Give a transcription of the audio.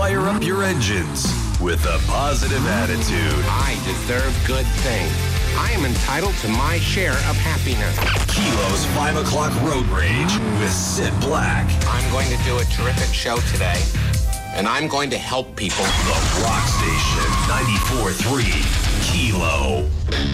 Fire up your engines with a positive attitude. I deserve good things. I am entitled to my share of happiness. Kilo's 5 o'clock road rage with Sid Black. I'm going to do a terrific show today, and I'm going to help people. The Rock Station 94.3 Kilo.